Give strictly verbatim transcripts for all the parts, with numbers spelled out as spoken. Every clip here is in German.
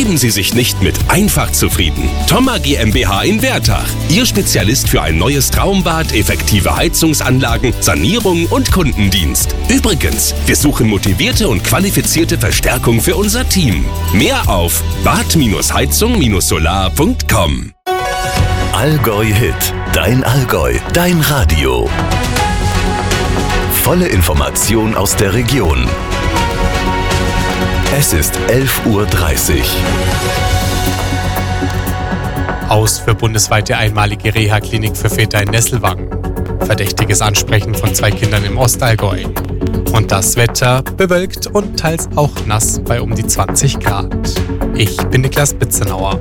Geben Sie sich nicht mit einfach zufrieden. Thoma GmbH in Wertach. Ihr Spezialist für ein neues Traumbad, effektive Heizungsanlagen, Sanierung und Kundendienst. Übrigens, wir suchen motivierte und qualifizierte Verstärkung für unser Team. Mehr auf bad heizung solar punkt com. Allgäu Hit. Dein Allgäu. Dein Radio. Volle Information aus der Region. Es ist elf Uhr dreißig. Aus für bundesweite einmalige Reha-Klinik für Väter in Nesselwang. Verdächtiges Ansprechen von zwei Kindern im Ostallgäu. Und das Wetter bewölkt und teils auch nass bei um die zwanzig Grad. Ich bin Niklas Bitzenauer.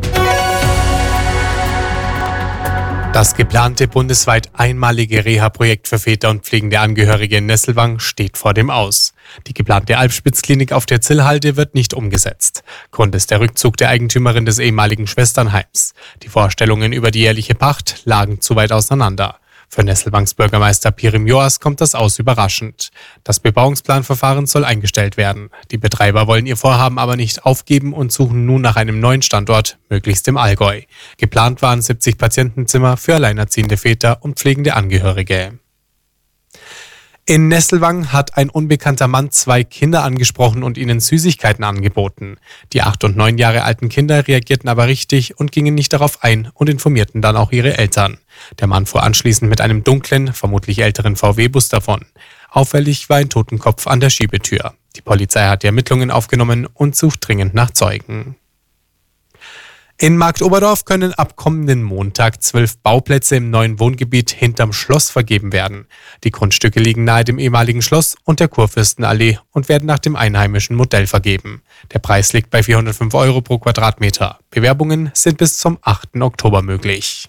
Das geplante bundesweit einmalige Reha-Projekt für Väter und pflegende Angehörige in Nesselwang steht vor dem Aus. Die geplante Alpspitzklinik auf der Zillhalde wird nicht umgesetzt. Grund ist der Rückzug der Eigentümerin des ehemaligen Schwesternheims. Die Vorstellungen über die jährliche Pacht lagen zu weit auseinander. Für Nesselwangs Bürgermeister Pirim Joas kommt das Aus überraschend. Das Bebauungsplanverfahren soll eingestellt werden. Die Betreiber wollen ihr Vorhaben aber nicht aufgeben und suchen nun nach einem neuen Standort, möglichst im Allgäu. Geplant waren siebzig Patientenzimmer für alleinerziehende Väter und pflegende Angehörige. In Nesselwang hat ein unbekannter Mann zwei Kinder angesprochen und ihnen Süßigkeiten angeboten. Die acht und neun Jahre alten Kinder reagierten aber richtig und gingen nicht darauf ein und informierten dann auch ihre Eltern. Der Mann fuhr anschließend mit einem dunklen, vermutlich älteren V W-Bus davon. Auffällig war ein Totenkopf an der Schiebetür. Die Polizei hat die Ermittlungen aufgenommen und sucht dringend nach Zeugen. In Marktoberdorf können ab kommenden Montag zwölf Bauplätze im neuen Wohngebiet hinterm Schloss vergeben werden. Die Grundstücke liegen nahe dem ehemaligen Schloss und der Kurfürstenallee und werden nach dem einheimischen Modell vergeben. Der Preis liegt bei vierhundertfünf Euro pro Quadratmeter. Bewerbungen sind bis zum achten Oktober möglich.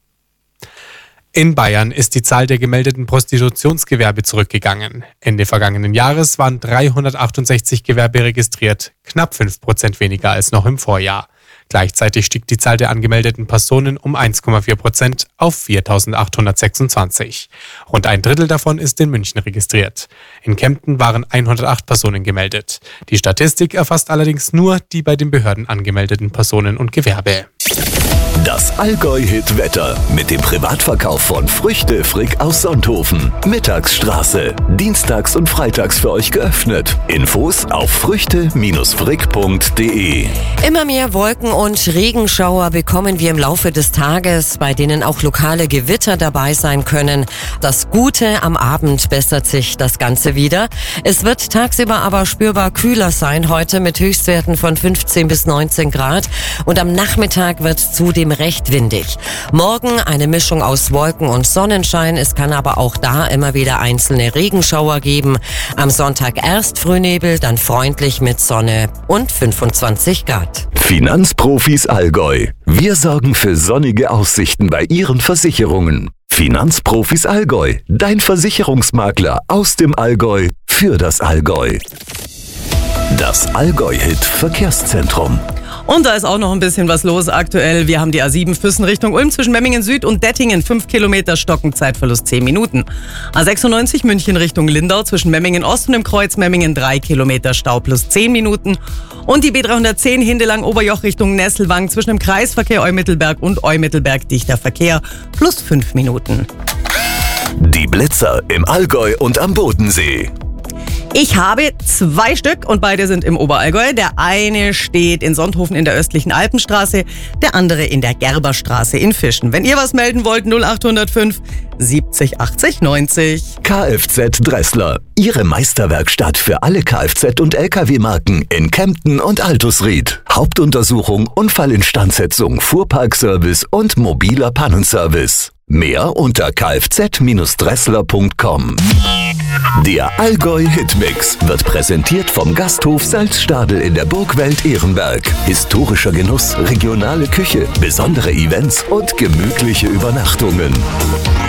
In Bayern ist die Zahl der gemeldeten Prostitutionsgewerbe zurückgegangen. Ende vergangenen Jahres waren dreihundertachtundsechzig Gewerbe registriert, knapp fünf Prozent weniger als noch im Vorjahr. Gleichzeitig stieg die Zahl der angemeldeten Personen um eins Komma vier Prozent auf viertausendachthundertsechsundzwanzig. Rund ein Drittel davon ist in München registriert. In Kempten waren hundertacht Personen gemeldet. Die Statistik erfasst allerdings nur die bei den Behörden angemeldeten Personen und Gewerbe. Das Allgäu-Hit-Wetter mit dem Privatverkauf von Früchte Frick aus Sonthofen. Mittagsstraße. Dienstags und freitags für euch geöffnet. Infos auf früchte frick punkt de. Immer mehr Wolken und Regenschauer bekommen wir im Laufe des Tages, bei denen auch lokale Gewitter dabei sein können. Das Gute, am Abend bessert sich das Ganze wieder. Es wird tagsüber aber spürbar kühler sein heute mit Höchstwerten von fünfzehn bis neunzehn Grad. Und am Nachmittag wird zudem recht windig. Morgen eine Mischung aus Wolken und Sonnenschein. Es kann aber auch da immer wieder einzelne Regenschauer geben. Am Sonntag erst Frühnebel, dann freundlich mit Sonne und fünfundzwanzig Grad. Finanzprofis Allgäu. Wir sorgen für sonnige Aussichten bei Ihren Versicherungen. Finanzprofis Allgäu. Dein Versicherungsmakler aus dem Allgäu für das Allgäu. Das Allgäu-Hit Verkehrszentrum. Und da ist auch noch ein bisschen was los aktuell. Wir haben die A sieben Füssen Richtung Ulm zwischen Memmingen Süd und Dettingen. fünf Kilometer Stocken, Zeitverlust zehn Minuten. A sechsundneunzig München Richtung Lindau zwischen Memmingen Ost und dem Kreuz Memmingen drei Kilometer Stau plus zehn Minuten. Und die B dreihundertzehn Hindelang Oberjoch Richtung Nesselwang zwischen dem Kreisverkehr Eumittelberg und Eumittelberg dichter Verkehr plus fünf Minuten. Die Blitzer im Allgäu und am Bodensee. Ich habe zwei Stück und beide sind im Oberallgäu. Der eine steht in Sonthofen in der östlichen Alpenstraße, der andere in der Gerberstraße in Fischen. Wenn ihr was melden wollt, null acht null fünf siebzig achtzig neunzig. Kfz Dressler, Ihre Meisterwerkstatt für alle Kfz- und L K W-Marken in Kempten und Altusried. Hauptuntersuchung, Unfallinstandsetzung, Fuhrparkservice und mobiler Pannenservice. Mehr unter kfz dressler punkt com. Der Allgäu-Hitmix wird präsentiert vom Gasthof Salzstadel in der Burgwelt Ehrenberg. Historischer Genuss, regionale Küche, besondere Events und gemütliche Übernachtungen.